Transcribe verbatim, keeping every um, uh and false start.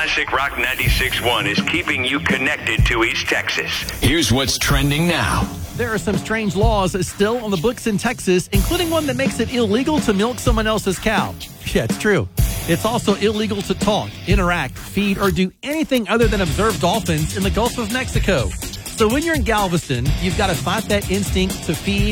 Classic Rock ninety-six point one is keeping you connected to East Texas. Here's what's trending now. There are some strange laws still on the books in Texas, including one that makes it illegal to milk someone else's cow. Yeah, it's true. It's also illegal to talk, interact, feed, or do anything other than observe dolphins in the Gulf of Mexico. So when you're in Galveston, you've got to fight that instinct to feed